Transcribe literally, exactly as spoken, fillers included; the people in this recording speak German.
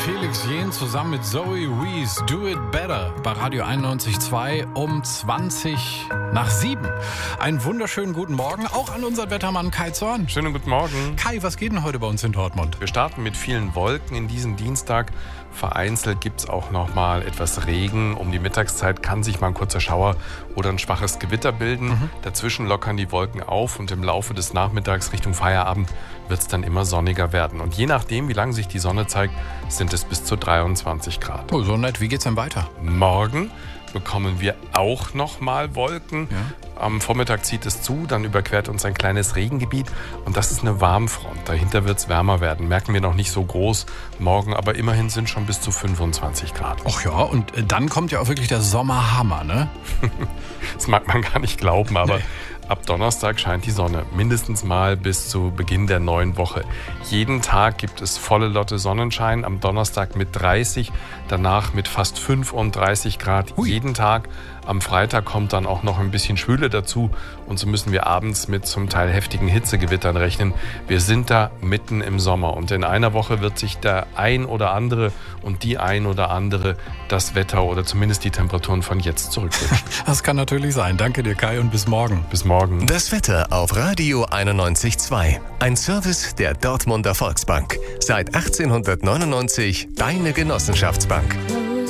Felix Jähn zusammen mit Zoe Wees, Do It Better, bei Radio einundneunzig Komma zwei um zwanzig nach sieben. Einen wunderschönen guten Morgen, auch an unseren Wettermann Kai Zorn. Schönen guten Morgen. Kai, was geht denn heute bei uns in Dortmund? Wir starten mit vielen Wolken in diesem Dienstag. Vereinzelt gibt es auch noch mal etwas Regen. Um die Mittagszeit kann sich mal ein kurzer Schauer oder ein schwaches Gewitter bilden. Mhm. Dazwischen lockern die Wolken auf und im Laufe des Nachmittags Richtung Feierabend wird es dann immer sonniger werden. Und je nachdem, wie lange sich die Sonne zeigt, sind es bis zu dreiundzwanzig Grad. Oh, so nett. Wie geht's denn weiter? Morgen bekommen wir auch noch mal Wolken. Ja. Am Vormittag zieht es zu, dann überquert uns ein kleines Regengebiet und das ist eine Warmfront. Dahinter wird es wärmer werden. Merken wir noch nicht so groß morgen, aber immerhin sind schon bis zu fünfundzwanzig Grad. Ach ja, und dann kommt ja auch wirklich der Sommerhammer, ne? Das mag man gar nicht glauben, aber nee. Ab Donnerstag scheint die Sonne, mindestens mal bis zu Beginn der neuen Woche. Jeden Tag gibt es volle Lotte Sonnenschein, am Donnerstag mit dreißig, danach mit fast fünfunddreißig Grad Ui. jeden Tag. Am Freitag kommt dann auch noch ein bisschen Schwüle dazu und so müssen wir abends mit zum Teil heftigen Hitzegewittern rechnen. Wir sind da mitten im Sommer und in einer Woche wird sich der ein oder andere und die ein oder andere das Wetter oder zumindest die Temperaturen von jetzt zurückwünschen. Das kann natürlich sein. Danke dir, Kai, und bis morgen. Bis morgen. Das Wetter auf Radio einundneunzig Komma zwei. Ein Service der Dortmunder Volksbank. Seit achtzehnhundertneunundneunzig deine Genossenschaftsbank.